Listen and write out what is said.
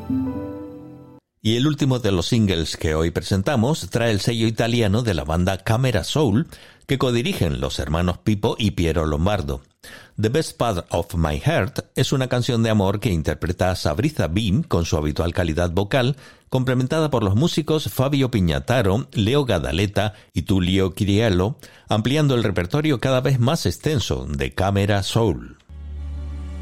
Y el último de los singles que hoy presentamos trae el sello italiano de la banda Camera Soul, que codirigen los hermanos Pippo y Piero Lombardo. The Best Part of My Heart es una canción de amor que interpreta Sabrina Beam con su habitual calidad vocal, complementada por los músicos Fabio Pignataro, Leo Gadaleta y Tullio Quiriello, ampliando el repertorio cada vez más extenso de Camera Soul.